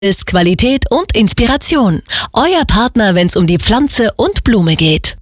ist Qualität und Inspiration. Euer Partner, wenn es um die Pflanze und Blume geht.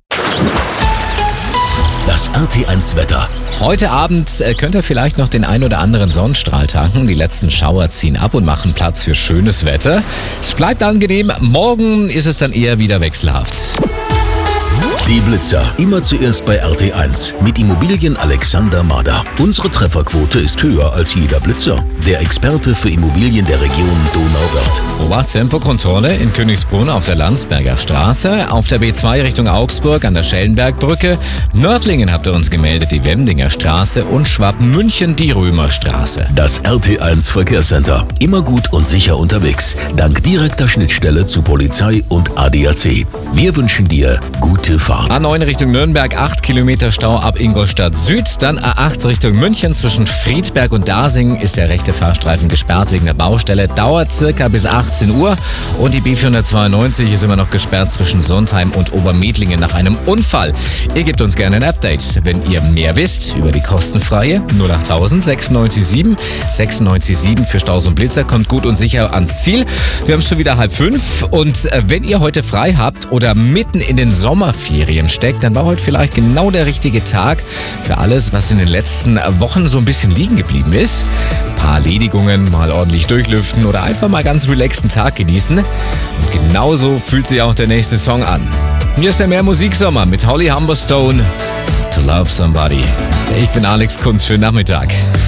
Das RT1 Wetter. Heute Abend könnt ihr vielleicht noch den ein oder anderen Sonnenstrahl tanken. Die letzten Schauer ziehen ab und machen Platz für schönes Wetter. Es bleibt angenehm. Morgen ist es dann eher wieder wechselhaft. Die Blitzer. Immer zuerst bei RT1 mit Immobilien Alexander Mader. Unsere Trefferquote ist höher als jeder Blitzer. Der Experte für Immobilien der Region Donauwörth. Obacht, Tempokontrolle in Königsbrunn auf der Landsberger Straße, auf der B2 Richtung Augsburg an der Schellenbergbrücke. Nördlingen habt ihr uns gemeldet, die Wemdinger Straße und Schwabmünchen die Römerstraße. Das RT1 Verkehrscenter. Immer gut und sicher unterwegs. Dank direkter Schnittstelle zu Polizei und ADAC. Wir wünschen dir gute Fahrt. A9 Richtung Nürnberg, 8 Kilometer Stau ab Ingolstadt Süd. Dann A8 Richtung München zwischen Friedberg und Dasing ist der rechte Fahrstreifen gesperrt wegen der Baustelle. Dauert circa bis 18 Uhr. Und die B492 ist immer noch gesperrt zwischen Sontheim und Obermedlingen nach einem Unfall. Ihr gebt uns gerne ein Update, wenn ihr mehr wisst über die kostenfreie 08000 697 697 für Staus und Blitzer. Kommt gut und sicher ans Ziel. Wir haben es schon wieder 4:30 und wenn ihr heute frei habt oder mitten in den Sommerferien steckt, dann war heute vielleicht genau der richtige Tag für alles, was in den letzten Wochen so ein bisschen liegen geblieben ist. Ein paar Erledigungen, mal ordentlich durchlüften oder einfach mal ganz relaxten Tag genießen. Und genauso fühlt sich auch der nächste Song an. Hier ist der Mehr Musiksommer mit Holly Humberstone, To Love Somebody. Ich bin Alex Kunz, schönen Nachmittag.